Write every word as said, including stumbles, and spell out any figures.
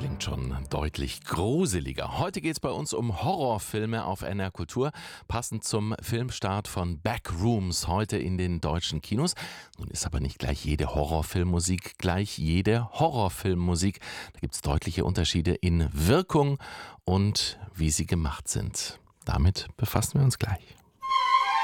klingt schon deutlich gruseliger. Heute geht es bei uns um Horrorfilme auf N R Kultur, passend zum Filmstart von Backrooms heute in den deutschen Kinos. Nun ist aber nicht gleich jede Horrorfilmmusik gleich jede Horrorfilmmusik. Da gibt es deutliche Unterschiede in Wirkung und wie sie gemacht sind. Damit befassen wir uns gleich.